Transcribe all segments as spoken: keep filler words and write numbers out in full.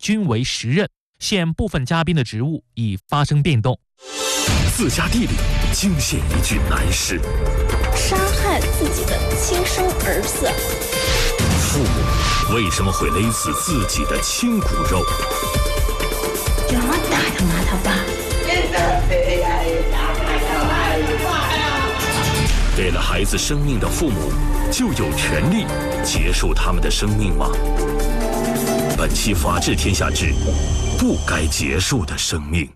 均为十任，现部分嘉宾的职务已发生变动。 自家地里惊现一具男尸， 杀害自己的亲生儿子。 父母为什么会勒死自己的亲骨肉？ 就让我打他妈他爸！ 给了孩子生命的父母，就有权利结束他们的生命吗？本期《法治天下》之不该结束的生命。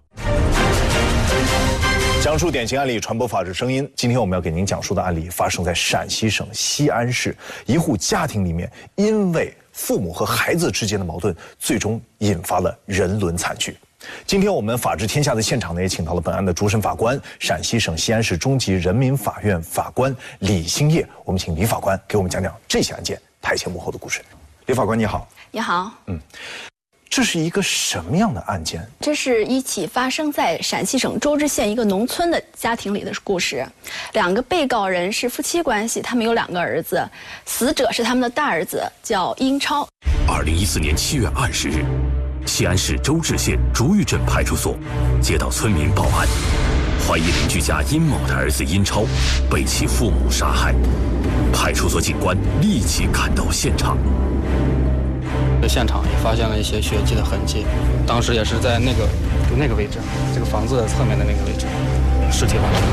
讲述典型案例，传播法治声音。今天我们要给您讲述的案例发生在陕西省西安市一户家庭里面，因为父母和孩子之间的矛盾，最终引发了人伦惨剧。今天我们法治天下的现场呢，也请到了本案的主审法官，陕西省西安市中级人民法院法官李兴业。我们请李法官给我们讲讲这起案件台前幕后的故事。李法官你好。 你好。 嗯。这是一个什么样的案件？ 这是一起发生在陕西省周至县一个农村的家庭里的故事。两个被告人是夫妻关系，他们有两个儿子，死者是他们的大儿子，叫殷超。 二零一四年七月二十日，西安市周至县竹峪镇派出所接到村民报案，怀疑邻居家殷某的儿子殷超被其父母杀害。派出所警官立即赶到现场。 在现场也发现了一些血迹的痕迹，当时也是在那个就那个位置，这个房子的侧面的那个位置，尸体发现。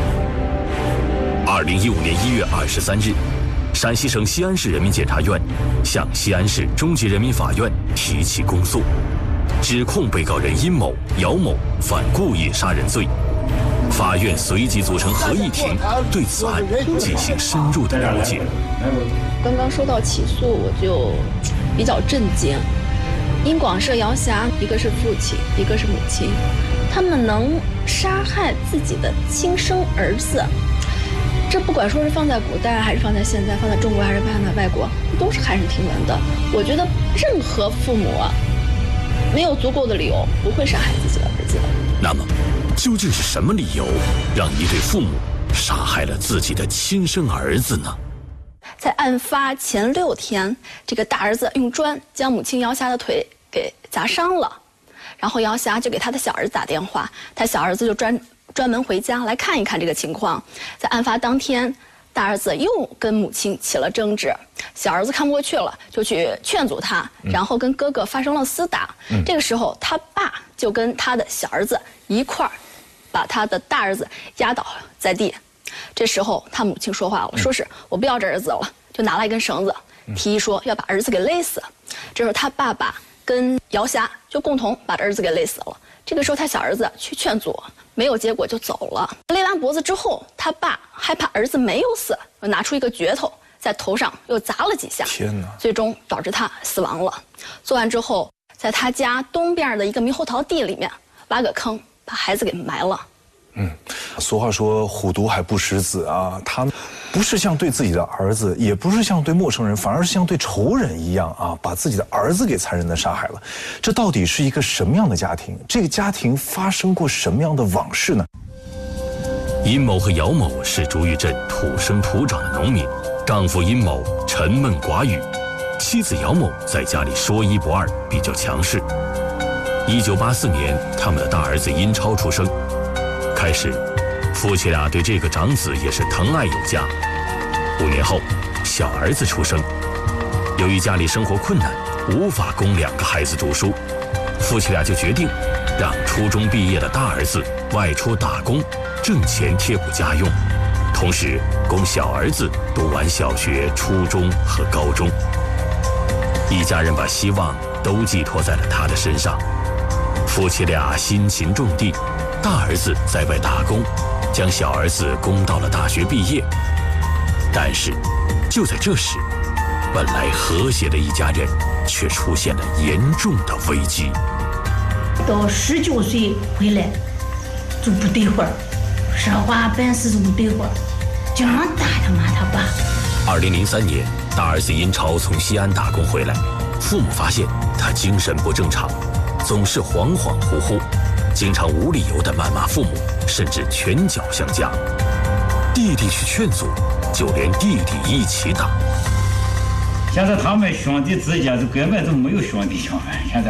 二零一五年一月二十三日，陕西省西安市人民检察院向西安市中级人民法院提起公诉，指控被告人殷某、姚某犯故意杀人罪。法院随即组成合议庭，对此案进行深入的了解。 刚刚收到起诉，我就比较震惊。殷广社、姚霞，一个是父亲，一个是母亲，他们能杀害自己的亲生儿子，这不管说是放在古代，还是放在现在，放在中国还是放在外国，都是骇人听闻的。我觉得任何父母没有足够的理由不会杀害自己的儿子。 那么，究竟是什么理由让一对父母杀害了自己的亲生儿子呢？ 在案发前六天，这个大儿子用砖将母亲姚霞的腿给砸伤了，然后姚霞就给他的小儿子打电话，他小儿子就专专门回家来看一看这个情况。在案发当天，大儿子又跟母亲起了争执，小儿子看不过去了，就去劝阻他，然后跟哥哥发生了厮打。嗯、这个时候，他爸就跟他的小儿子一块儿把他的大儿子压倒在地。这时候他母亲说话了，说是我不要这儿子了，就拿了一根绳子，提议说要把儿子给勒死。这时候他爸爸跟姚霞就共同把儿子给勒死了。这个时候他小儿子去劝阻，没有结果就走了。勒完脖子之后，他爸害怕儿子没有死，又拿出一个镢头在头上又砸了几下， 天哪！ 最终导致他死亡了。做完之后，在他家东边的一个猕猴桃地里面挖个坑，把孩子给埋了。 嗯，俗话说虎毒还不食子啊，他不是像对自己的儿子，也不是像对陌生人，反而是像对仇人一样啊，把自己的儿子给残忍的杀害了。这到底是一个什么样的家庭？这个家庭发生过什么样的往事呢？ 殷某和姚某是竹峪镇土生土长的农民，丈夫殷某沉闷寡语，妻子姚某在家里说一不二，比较强势。一九八四年，他们的大儿子殷超出生。开始，夫妻俩对这个长子也是疼爱有加。五年后，小儿子出生。由于家里生活困难，无法供两个孩子读书，夫妻俩就决定让初中毕业的大儿子外出打工，挣钱贴补家用，同时供小儿子读完小学、初中和高中。一家人把希望都寄托在了他的身上。夫妻俩辛勤种地，大儿子在外打工，将小儿子供到了大学毕业。但是，就在这时，本来和谐的一家人却出现了严重的危机。 到十九岁回来就不对话，说话办事就不对话，经常打他妈他爸。 二零零三年，大儿子殷超从西安打工回来，父母发现他精神不正常，总是恍恍惚惚，经常无理由的谩骂父母，甚至拳脚相加。弟弟去劝阻，就连弟弟一起打。 现在他们兄弟之间就根本就没有兄弟情分，现在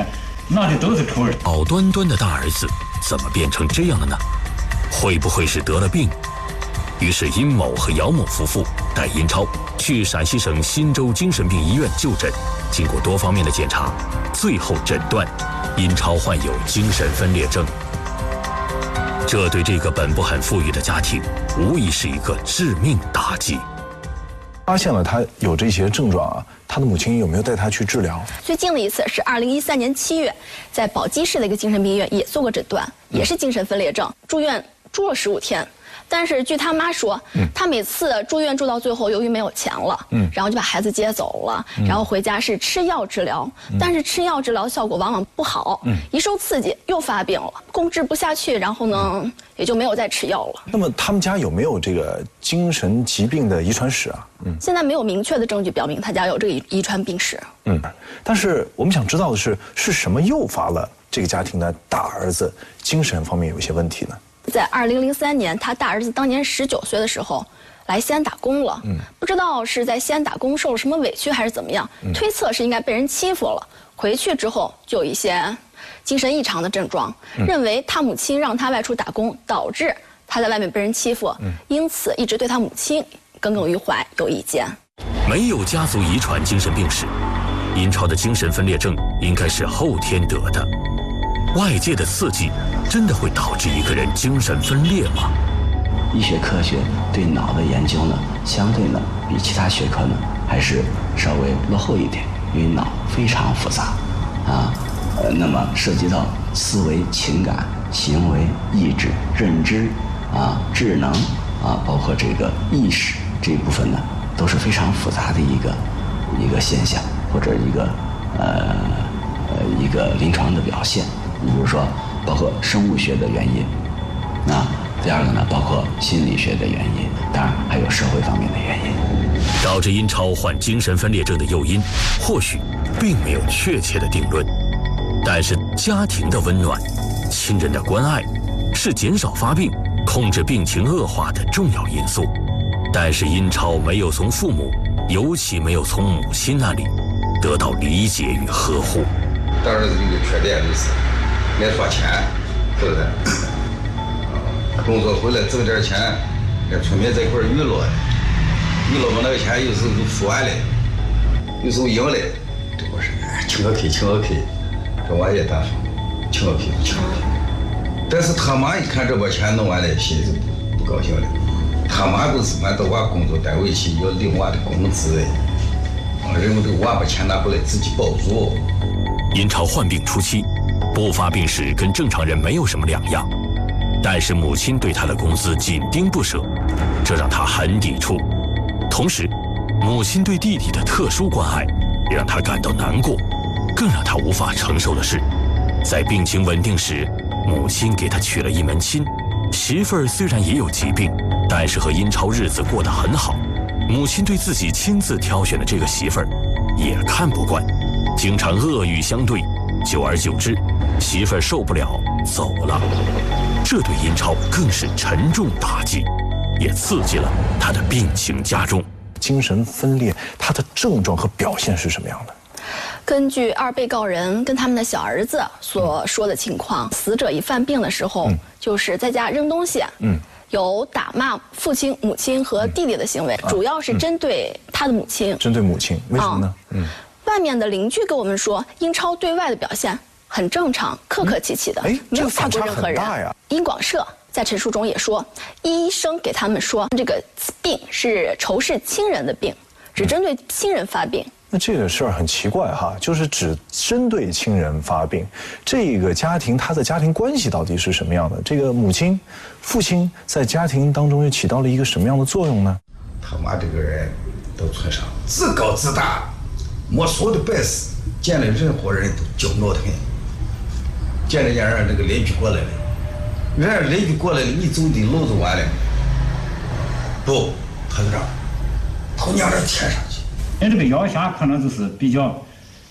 那就都是仇人。 好端端的大儿子怎么变成这样了呢？会不会是得了病？于是殷某和姚某夫妇带殷超去陕西省忻州精神病医院就诊，经过多方面的检查，最后诊断殷超患有精神分裂症。这对这个本不很富裕的家庭无疑是一个致命打击。 发现了他有这些症状啊，他的母亲有没有带他去治疗？ 最近的一次是二零一三年七月，在宝鸡市的一个精神病医院也做过诊断，也是精神分裂症，住院住了十五天。但是据他妈说，嗯、他每次住院住到最后，由于没有钱了，嗯，然后就把孩子接走了，嗯、然后回家是吃药治疗，嗯、但是吃药治疗效果往往不好，嗯，一受刺激又发病了，控制不下去，然后呢，嗯、也就没有再吃药了。 那么他们家有没有这个精神疾病的遗传史啊？ 嗯，现在没有明确的证据表明他家有这个遗遗传病史。 嗯，但是我们想知道的是，是什么诱发了这个家庭的大儿子精神方面有一些问题呢？ 在二零零三年，他大儿子当年十九岁的时候，来西安打工了。嗯，不知道是在西安打工受了什么委屈还是怎么样，嗯、推测是应该被人欺负了。回去之后就有一些精神异常的症状，嗯、认为他母亲让他外出打工，导致他在外面被人欺负，嗯、因此一直对他母亲耿耿于怀，有意见。 没有家族遗传精神病史，殷超的精神分裂症应该是后天得的。外界的刺激真的会导致一个人精神分裂吗？ 医学科学对脑的研究呢，相对呢比其他学科呢还是稍微落后一点，因为脑非常复杂，啊，呃，那么涉及到思维、情感、行为、意志、认知，啊，智能，啊，包括这个意识这一部分呢，都是非常复杂的一个一个现象或者一个呃呃一个临床的表现。比如说，包括生物学的原因，那第二个呢，包括心理学的原因，当然还有社会方面的原因。 导致殷超患精神分裂症的诱因，或许并没有确切的定论，但是家庭的温暖、亲人的关爱，是减少发病、控制病情恶化的重要因素。但是殷超没有从父母，尤其没有从母亲那里得到理解与呵护。 大儿子有个缺点就是。爱花钱，是不是？工作回来挣点钱，跟村民在一块娱乐，娱乐把那个钱有时候就付完了，有时候赢了，这不是请个 K 请个 K， 这我也打算请个 K 请个 K。但是他妈一看这把钱弄完了，心里就不不高兴了。他妈都是按照娃工作单位去要领娃的工资，啊，认为这个娃把钱拿回来自己包住。 殷超患病初期。不发病时跟正常人没有什么两样，但是母亲对他的工资紧盯不舍，这让他很抵触。同时，母亲对弟弟的特殊关爱也让他感到难过。更让他无法承受的是，在病情稳定时，母亲给他娶了一门亲。媳妇儿虽然也有疾病，但是和殷超日子过得很好。母亲对自己亲自挑选的这个媳妇儿也看不惯，经常恶语相对。久而久之，媳妇儿受不了走了，这对殷超更是沉重打击，也刺激了他的病情加重。 精神分裂，它的症状和表现是什么样的？ 根据二被告人跟他们的小儿子所说的情况，死者一犯病的时候，嗯、就是在家扔东西，嗯，有打骂父亲、母亲和弟弟的行为，嗯、主要是针对他的母亲。 针对母亲，为什么呢？嗯。 外面的邻居跟我们说，殷超对外的表现很正常，客客气气的， 嗯、 没有吓过任何人。殷广社在陈述中也说，医生给他们说，这个病是仇视亲人的病，只针对亲人发病。 嗯、那这个事儿很奇怪哈，就是只针对亲人发病。这个家庭他的家庭关系到底是什么样的？这个母亲、父亲在家庭当中又起到了一个什么样的作用呢？ 他妈这个人到村上自高自大。没所的败事，见了任何人都骄傲的很。见着人这个邻居过来了，人家邻居过来了，你走的路子完了，不，他就让头娘这贴上去。 人这个药箱可能就是比较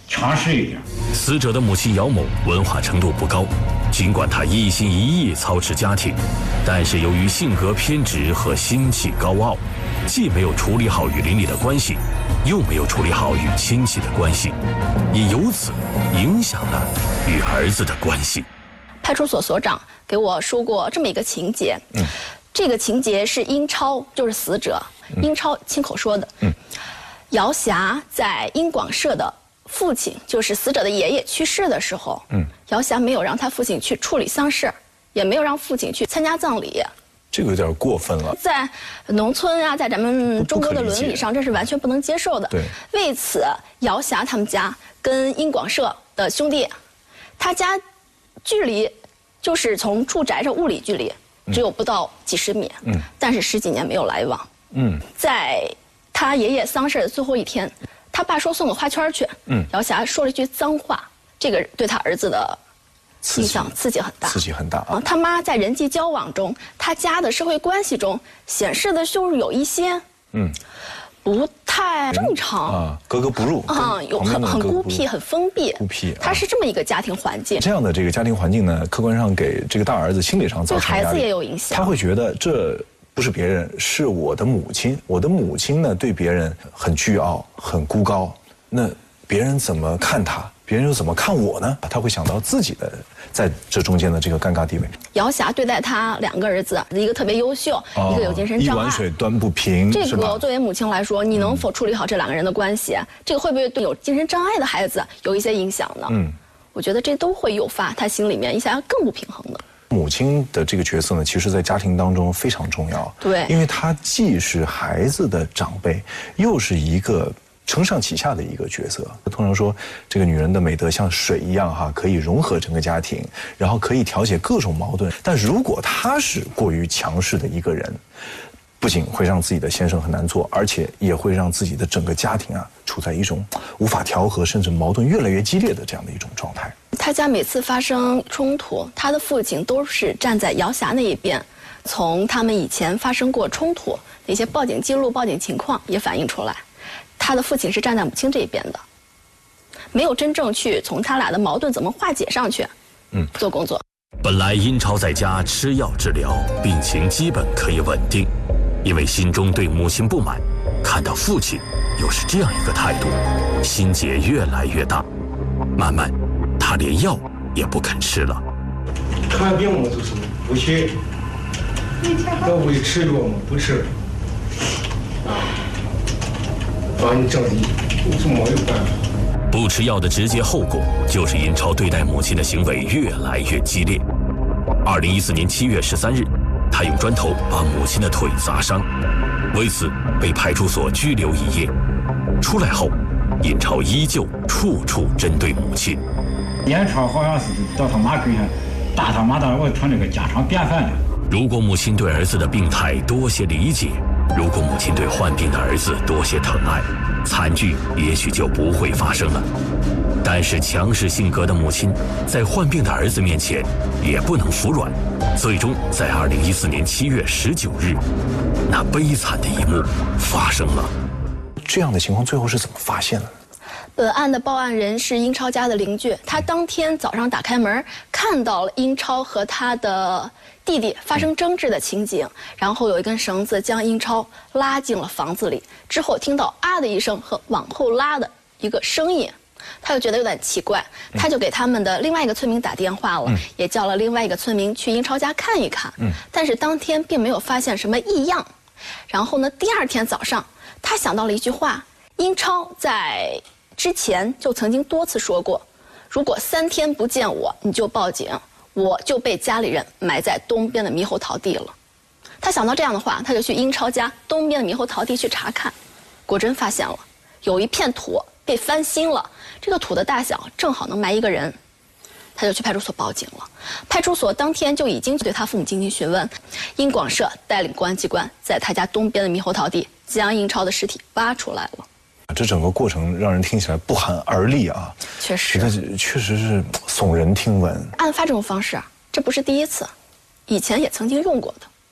强势一点。 死者的母亲姚某文化程度不高，尽管她一心一意操持家庭，但是由于性格偏执和心气高傲，既没有处理好与邻里的关系，又没有处理好与亲戚的关系，也由此影响了与儿子的关系。 派出所所长给我说过这么一个情节，嗯，这个情节是英超，就是死者，嗯、英超亲口说的。嗯，姚霞在英广社的父亲，就是死者的爷爷去世的时候，嗯，姚霞没有让他父亲去处理丧事，也没有让父亲去参加葬礼。 这个有点过分了。 在农村啊，在咱们中国的伦理上，这是完全不能接受的。 对， 为此，姚霞他们家跟英广社的兄弟，他家距离就是从住宅上物理距离只有不到几十米，嗯，但是十几年没有来往。嗯，在他爷爷丧事的最后一天，他爸说送个花圈去，嗯，姚霞说了一句脏话，这个对他儿子的印象刺激很大， 刺激很大啊！ 他妈在人际交往中，他家的社会关系中显示的就是有一些，嗯，不太正常啊，格格不入啊，有很很孤僻、很封闭。 孤僻， 他是这么一个家庭环境。 这样的这个家庭环境呢，客观上给这个大儿子心理上造成压力， 对孩子也有影响。 他会觉得这不是别人，是我的母亲。我的母亲呢，对别人很倨傲、很孤高，那别人怎么看他？别人又怎么看我呢？他会想到自己的在这中间的这个尴尬地位。 姚霞对待他两个儿子，一个特别优秀，哦、一个有精神障碍， 一碗水端不平。 这个作为母亲来说，你能否处理好这两个人的关系？嗯、这个会不会对有精神障碍的孩子有一些影响呢？嗯，我觉得这都会诱发他心里面一下更不平衡的。 母亲的这个角色呢，其实在家庭当中非常重要。 对， 因为她既是孩子的长辈，又是一个承上启下的一个角色。通常说，这个女人的美德像水一样哈，可以融合整个家庭，然后可以调解各种矛盾。但如果她是过于强势的一个人，不仅会让自己的先生很难做，而且也会让自己的整个家庭啊处在一种无法调和，甚至矛盾越来越激烈的这样的一种状态。 他家每次发生冲突，他的父亲都是站在姚霞那一边。从他们以前发生过冲突那些报警记录、报警情况也反映出来，他的父亲是站在母亲这一边的，没有真正去从他俩的矛盾怎么化解上去，嗯，做工作。 本来英超在家吃药治疗，病情基本可以稳定，因为心中对母亲不满，看到父亲又是这样一个态度，心结越来越大，慢慢他连药也不肯吃了。 看病我就是不去，要不吃药嘛不吃，啊，把你整的就没有办法。 不吃药的直接后果就是英超对待母亲的行为越来越激烈。二零一四年七月十三日，他用砖头把母亲的腿砸伤，为此被派出所拘留一夜。出来后，英超依旧处处针对母亲。 英超好像是到他妈跟前打他妈的，我成那个家常便饭了。 如果母亲对儿子的病态多些理解，如果母亲对患病的儿子多些疼爱，惨剧也许就不会发生了。但是强势性格的母亲在患病的儿子面前也不能服软，最终在二零一四年七月十九日，那悲惨的一幕发生了。 这样的情况最后是怎么发现的？ 本案的报案人是英超家的邻居，他当天早上打开门，看到了英超和他的弟弟发生争执的情景，然后有一根绳子将英超拉进了房子里，之后听到啊的一声和往后拉的一个声音，他就觉得有点奇怪，他就给他们的另外一个村民打电话了，嗯、也叫了另外一个村民去英超家看一看，嗯、但是当天并没有发现什么异样。然后呢，第二天早上，他想到了一句话，英超在之前就曾经多次说过，如果三天不见我，你就报警，我就被家里人埋在东边的猕猴桃地了。他想到这样的话，他就去英超家东边的猕猴桃地去查看，果真发现了有一片土被翻新了，这个土的大小正好能埋一个人。他就去派出所报警了，派出所当天就已经对他父母进行询问，英广社带领公安机关在他家东边的猕猴桃地将英超的尸体挖出来了。 这整个过程让人听起来不寒而栗啊！ 确实， 这确实是耸人听闻。 案发这种方式，这不是第一次，以前也曾经用过的。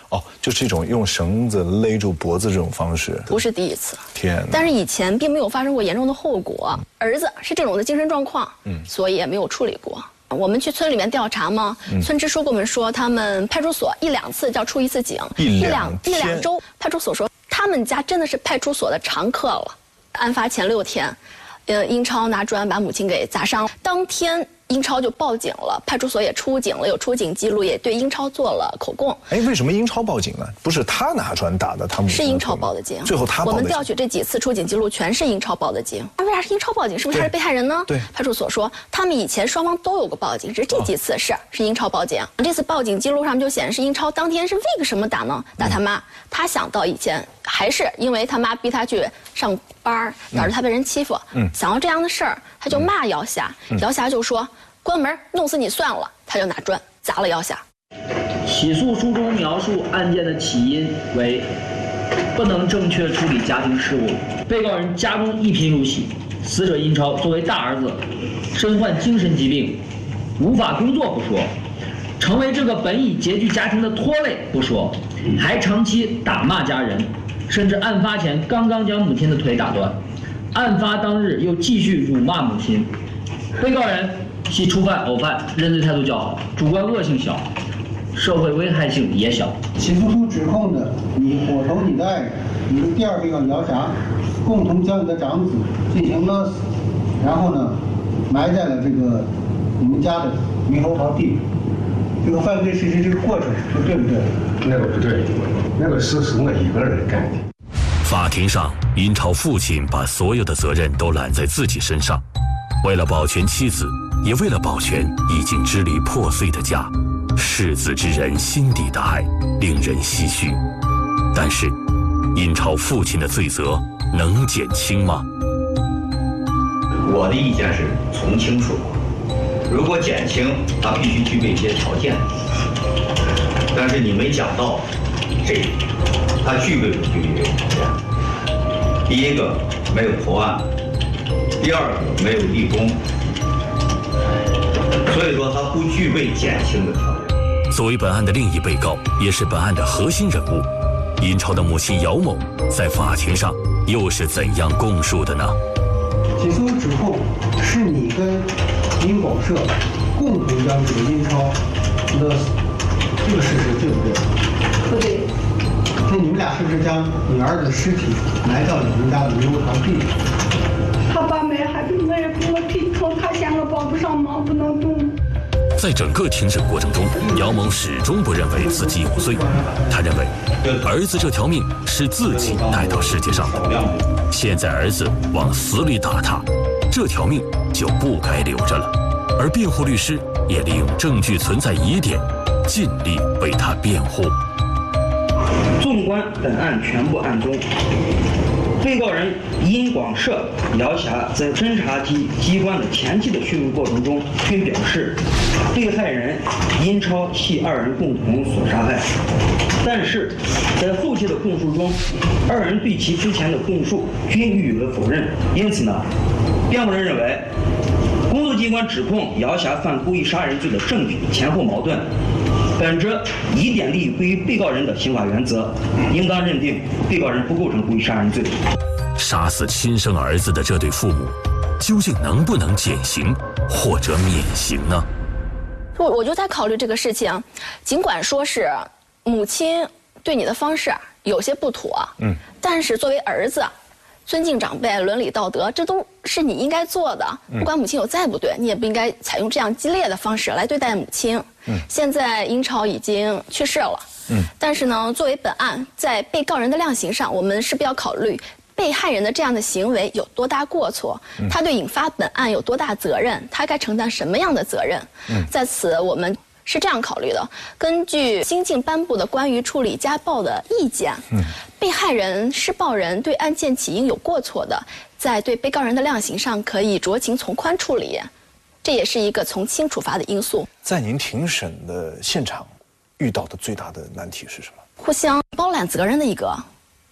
哦，就是一种用绳子勒住脖子这种方式， 不是第一次。 天哪！ 但是以前并没有发生过严重的后果。儿子是这种的精神状况，嗯，所以也没有处理过。我们去村里面调查嘛，嗯、村支书跟我们说，他们派出所一两次就要出一次警， 一两一两周。派出所说，他们家真的是派出所的常客了。案发前六天，呃，英超拿砖把母亲给砸伤，当天。英超就报警了，派出所也出警了，有出警记录，也对英超做了口供。 哎，为什么英超报警呢？不是他拿砖打的他母亲？ 是英超报的警。 最后他报的警。 我们调取这几次出警记录，全是英超报的警。那为啥是英超报警？是不是他是被害人呢？ 对。 派出所说，他们以前双方都有过报警，只是这几次是、哦、是英超报警。这次报警记录上就显示，英超当天是为个什么打呢？打他妈。嗯、他想到以前还是因为他妈逼他去上班，导致他被人欺负。嗯。想到这样的事儿，他就骂姚霞。嗯、姚霞就说。关门，弄死你算了！他就拿砖砸了姚霞。 起诉书中描述案件的起因为不能正确处理家庭事务，被告人家中一贫如洗，死者英超作为大儿子，身患精神疾病，无法工作不说，成为这个本已拮据家庭的拖累不说，还长期打骂家人，甚至案发前刚刚将母亲的腿打断，案发当日又继续辱骂母亲。被告人系初犯、偶犯，认罪态度较好，主观恶性小，社会危害性也小。 起诉书指控的你伙同你的爱人，你的第二被告姚霞，共同将你的长子进行勒死，然后呢，埋在了这个你们家的猕猴桃地。这个犯罪事实这个过程说对不对？ 那个不对，那个事是我一个人干的。 法庭上，英超父亲把所有的责任都揽在自己身上，为了保全妻子。也为了保全已经支离破碎的家，视子之人心底的爱令人唏嘘。但是，英超父亲的罪责能减轻吗？ 我的意见是从轻处罚，如果减轻，他必须具备一些条件。但是你没讲到这个，他具备不具备这个条件？第一个没有投案，第二个没有立功。所以说，他不具备减轻的条件。 作为本案的另一被告，也是本案的核心人物，英超的母亲姚某在法庭上又是怎样供述的呢？ 起诉指控是你跟英广社共同将这个英超勒死，这个事实对不对？ 不对。 那你们俩是不是将你儿子的尸体埋到你们家的猕猴桃地？ 他把埋还比我也给我推脱，他嫌我帮不上忙，不能动。 在整个庭审过程中，姚某始终不认为自己有罪。他认为，儿子这条命是自己带到世界上的，现在儿子往死里打他，这条命就不该留着了。而辩护律师也利用证据存在疑点，尽力为他辩护。 纵观本案全部案中，被告人殷广社、姚霞在侦查机机关的前期的讯问过程中，均表示被害人殷超系二人共同所杀害，但是在后期的供述中，二人对其之前的供述均予以了否认。因此呢，辩护人认为，工作机关指控姚霞犯故意杀人罪的证据前后矛盾。本着疑点利益归于被告人的刑法原则，应当认定被告人不构成故意杀人罪。 杀死亲生儿子的这对父母，究竟能不能减刑或者免刑呢？ 我我就在考虑这个事情，尽管说是母亲对你的方式有些不妥，嗯，但是作为儿子，尊敬长辈、伦理道德，这都是你应该做的。不管母亲有再不对，你也不应该采用这样激烈的方式来对待母亲。嗯，现在英超已经去世了。嗯，但是呢，作为本案在被告人的量刑上，我们势必要考虑被害人的这样的行为有多大过错，嗯、他对引发本案有多大责任，他该承担什么样的责任？嗯，在此我们是这样考虑的：根据新晋颁布的关于处理家暴的意见，嗯，被害人、施暴人对案件起因有过错的，在对被告人的量刑上可以酌情从宽处理。这也是一个从轻处罚的因素。 在您庭审的现场，遇到的最大的难题是什么？ 互相包揽责任的一个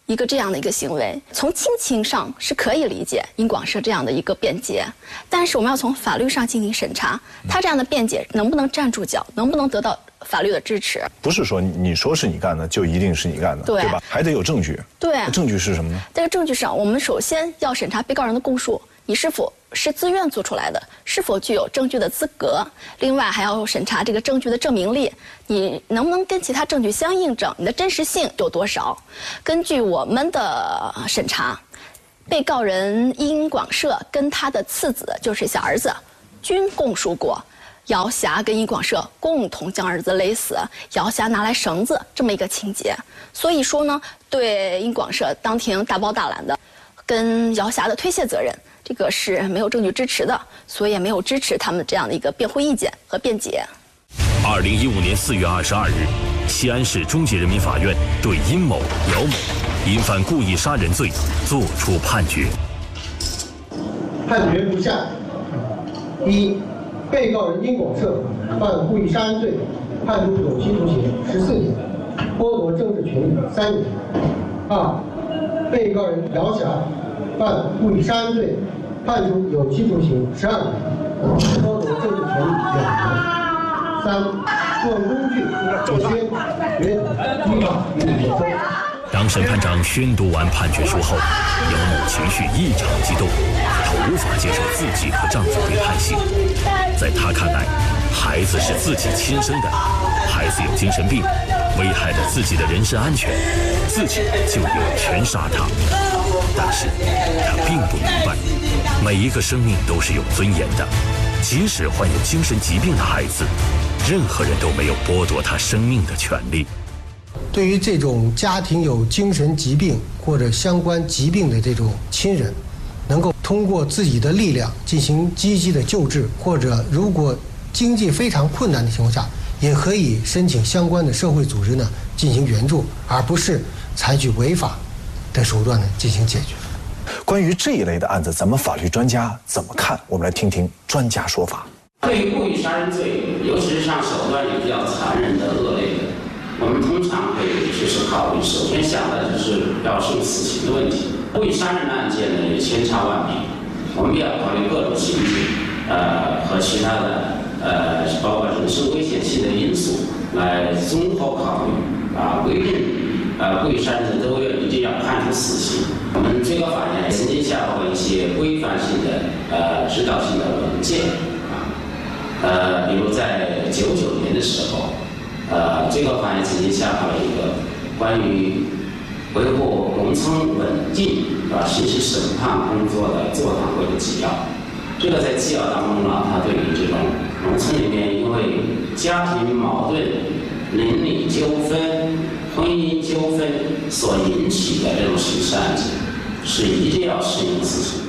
一个这样的一个行为，从亲情上是可以理解殷广社这样的一个辩解，但是我们要从法律上进行审查，他这样的辩解能不能站住脚，能不能得到法律的支持？ 不是说你说是你干的就一定是你干的， 对, 对吧？还得有证据。 对， 证据是什么呢？ 这个证据上，我们首先要审查被告人的供述，你是否是自愿做出来的，是否具有证据的资格。另外还要审查这个证据的证明力，你能不能跟其他证据相印证，你的真实性有多少。根据我们的审查，被告人殷广社跟他的次子，就是小儿子，均供述过姚霞跟殷广社共同将儿子勒死，姚霞拿来绳子这么一个情节。所以说呢，对殷广社当庭大包大揽的跟姚霞的推卸责任，这个是没有证据支持的，所以也没有支持他们这样的一个辩护意见和辩解。 二零一五年四月二十二日，西安市中级人民法院对殷某、姚某因犯故意杀人罪作出判决。 判决如下：一、被告人殷广社犯故意杀人罪，判处有期徒刑十四年，剥夺政治权利三年；二、被告人姚霞犯故意杀人罪，判处有期徒刑十二年，剥夺政治权利两年。三、作案工具有些原依法予以没收。 当审判长宣读完判决书后，姚某情绪异常激动，她无法接受自己和丈夫被判刑。在她看来，孩子是自己亲生的，孩子有精神病，危害了自己的人身安全，自己就有权杀他。但是她并不明白，每一个生命都是有尊严的，即使患有精神疾病的孩子，任何人都没有剥夺他生命的权利。 对于这种家庭有精神疾病或者相关疾病的这种亲人，能够通过自己的力量进行积极的救治，或者如果经济非常困难的情况下，也可以申请相关的社会组织呢进行援助，而不是采取违法的手段呢进行解决。 关于这一类的案子，咱们法律专家怎么看？我们来听听专家说法。 对于故意杀人罪，尤其是像手段也比较残忍的恶劣的，我们通常会就是考虑，首先想的就是要送死刑的问题。故意杀人的案件呢也千差万别，我们也要考虑各种情景，呃和其他的呃包括人身危险性的因素来综合考虑啊，规定呃故意杀人罪都一定要判处死刑。我们最高法院曾经下发过一些规范性的呃指导性的文件。呃，比如在九九年的时候，呃，最高法院曾经下发了一个关于维护农村稳定啊信息审判工作的座谈会的纪要。这个在纪要当中呢，它对于这种农村里面因为家庭矛盾、邻里纠纷、婚姻纠纷所引起的这种刑事案件，是一定要适用死刑。